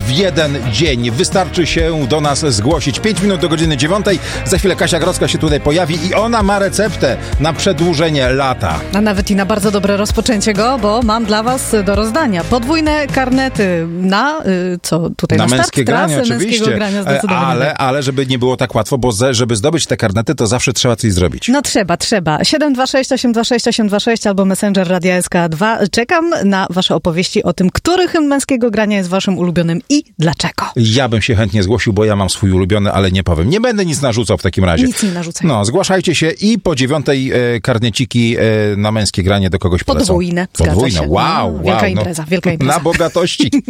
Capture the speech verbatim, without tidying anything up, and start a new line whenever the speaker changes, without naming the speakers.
w jeden dzień. Wystarczy się do nas zgłosić. pięć minut do godziny dziewiątej. Za chwilę Kasia Grodzka się tutaj pojawi i ona ma receptę na przedłużenie lata.
A nawet i na bardzo dobre rozpoczęcie go, bo mam dla was do rozdania podwójne karnety na, y, co tutaj
na,
na start
męskie granie,
trasy
oczywiście.
męskiego grania zdecydowanie.
Ale, ale żeby nie było tak łatwo, bo ze, żeby zdobyć te karnety, to zawsze trzeba coś zrobić.
No trzeba, trzeba. siedem dwa sześć, osiem dwa sześć, osiem dwa sześć albo Messenger Radia S K dwa. Czekam na wasze opowieści o tym, który hymn męskiego grania jest waszym ulubionym i dlaczego.
Ja bym się chętnie zgłosił, bo ja mam swój ulubiony, ale nie powiem. Nie będę nic narzucał w takim razie.
Nic nie narzucaj.
No, zgłaszajcie się i po dziewiątej e, karneciki e, na męskie granie do kogoś polecą.
Podwójne, zgadza
Podwójne,
się.
wow,
No,
wow.
wielka
no,
impreza, wielka impreza.
Na bogatości.